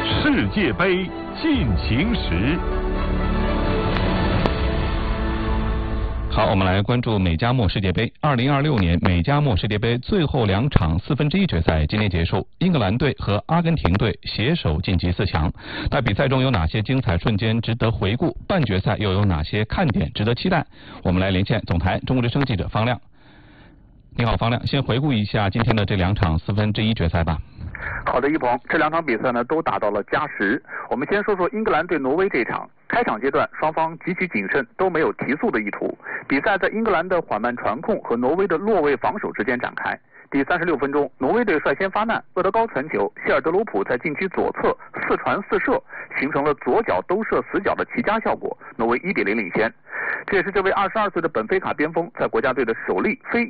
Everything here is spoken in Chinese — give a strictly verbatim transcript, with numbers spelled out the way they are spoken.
世界杯进行时。 好，我们来关注美加墨世界杯。二零二六年美加墨世界杯最后两场四分之一决赛今天结束，英格兰队和阿根廷队携手晋级四强。在比赛中有哪些精彩瞬间值得回顾？半决赛又有哪些看点值得期待？我们来连线总台中国之声记者方亮。你好，方亮，先回顾一下今天的这两场四分之一决赛吧。 好的，一鹏，这两场比赛呢都打到了加时。我们先说说英格兰对挪威这场。开场阶段，双方极其谨慎，都没有提速的意图。比赛在英格兰的缓慢传控和挪威的落位防守之间展开。第三十六分钟，挪威队率先发难，厄德高传球，希尔德鲁普在禁区左侧四传四射，形成了左脚兜射死角的齐家效果，挪威一比零领先。这也是这位二十二岁的本菲卡边锋在国家队的首例非